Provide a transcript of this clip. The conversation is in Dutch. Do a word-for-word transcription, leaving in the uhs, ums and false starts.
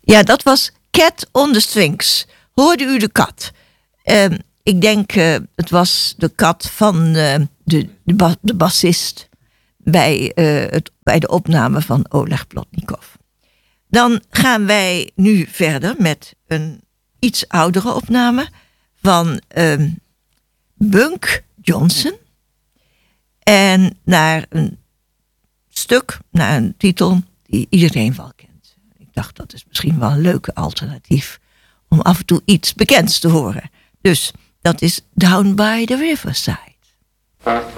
Ja, dat was Cat on the Strings. Hoorde u de kat? Uh, ik denk, uh, het was de kat van uh, de, de, ba- de bassist bij, uh, het, bij de opname van Oleg Plotnikov. Dan gaan wij nu verder met een iets oudere opname van uh, Bunk Johnson. En naar een stuk, naar een titel die iedereen wel kent. Ik dacht, dat is misschien wel een leuke alternatief om af en toe iets bekends te horen. Dus dat is Down by the Riverside.